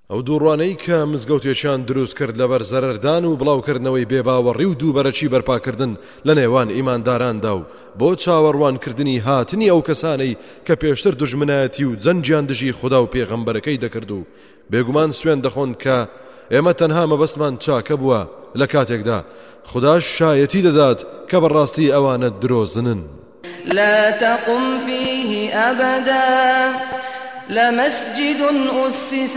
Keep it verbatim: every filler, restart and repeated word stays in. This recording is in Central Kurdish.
ئەو دووڕوانەی کە مزگەوتێکیان دروست کرد لەبەر زەرەردان و بڵاوکردنەوەی بێباوەڕی و دووبەرەچی بەرپاکردن لە نێوان ئیمانداراندا و بۆ چاوەڕوانکردنی هاتنی ئەو کەسانەی کە پێشتر دژمنایەتی و جەنجیان دژی خوددا و پێغەمبەرەکەی دەکرد و بێگومان سوێن دەخۆن کە ئێمە تەنها مەبەستمان چاکە بووە لە کاتێکدا خودداش شایەتی دەدات کە بەڕاستی ئەوانە درۆزنن. لا تقم فيه أبدا لمسجد أسس